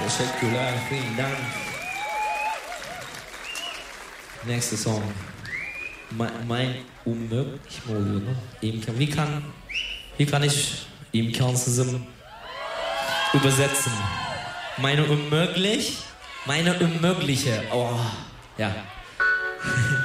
Teşekkürler, vielen Dank. Nächster Song. Mein unmöglich mi oluyor lan? Wie kann ich imkansızım übersetzen? Meine unmögliche. Oh, ja.